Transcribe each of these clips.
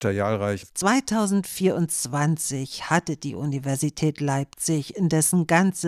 Jalreich. 2024 hatte die Universität Leipzig indessen ganze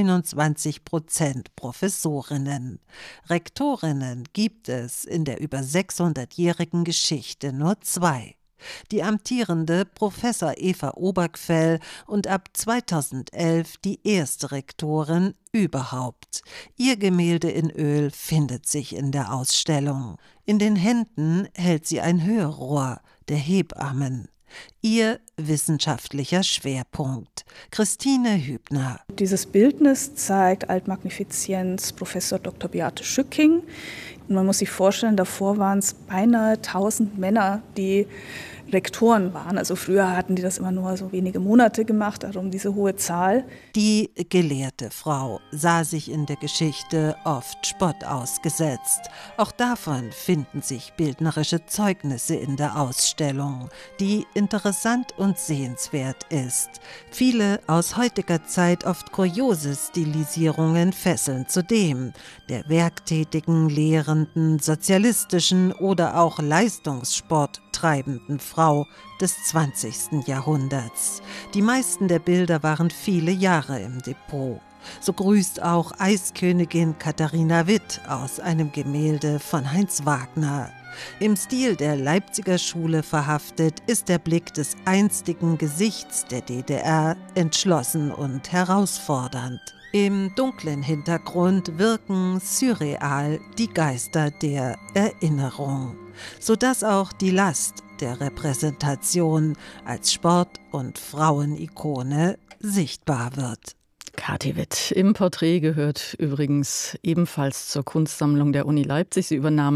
29% Professorinnen. Rektorinnen gibt es in der über 600-jährigen Geschichte nur 2. Die amtierende Professor Eva Obergfell und ab 2011 die erste Rektorin überhaupt. Ihr Gemälde in Öl findet sich in der Ausstellung. In den Händen hält sie ein Hörrohr der Hebammen. Ihr wissenschaftlicher Schwerpunkt. Christine Hübner. Dieses Bildnis zeigt Altmagnifizienz Professor Dr. Beate Schücking. Und man muss sich vorstellen, davor waren es beinahe 1000 Männer, die Rektoren waren. Also früher hatten die das immer nur so wenige Monate gemacht, darum diese hohe Zahl. Die gelehrte Frau sah sich in der Geschichte oft Spott ausgesetzt. Auch davon finden sich bildnerische Zeugnisse in der Ausstellung, die interessant und sehenswert ist. Viele aus heutiger Zeit oft kuriose Stilisierungen fesseln zudem der werktätigen, lehrenden, sozialistischen oder auch Leistungssport treibenden Frau des 20. Jahrhunderts. Die meisten der Bilder waren viele Jahre im Depot. So grüßt auch Eiskönigin Katharina Witt aus einem Gemälde von Heinz Wagner. Im Stil der Leipziger Schule verhaftet ist der Blick des einstigen Gesichts der DDR entschlossen und herausfordernd. Im dunklen Hintergrund wirken surreal die Geister der Erinnerung, sodass auch die Last der Repräsentation als Sport- und Frauenikone sichtbar wird. Kathi Witt im Porträt gehört übrigens ebenfalls zur Kunstsammlung der Uni Leipzig. Sie übernahm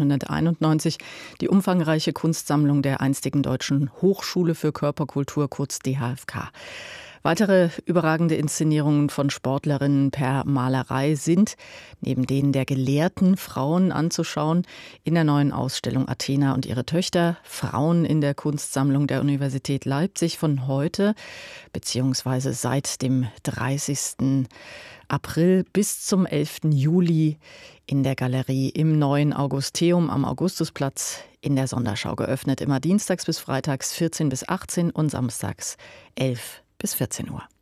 1991 die umfangreiche Kunstsammlung der einstigen Deutschen Hochschule für Körperkultur, kurz DHFK. Weitere überragende Inszenierungen von Sportlerinnen per Malerei sind, neben denen der gelehrten Frauen anzuschauen, in der neuen Ausstellung Athena und ihre Töchter, Frauen in der Kunstsammlung der Universität Leipzig von heute, beziehungsweise seit dem 30. April bis zum 11. Juli in der Galerie im neuen Augusteum am Augustusplatz in der Sonderschau geöffnet. Immer dienstags bis freitags 14 bis 18 und samstags 11 bis 14 Uhr.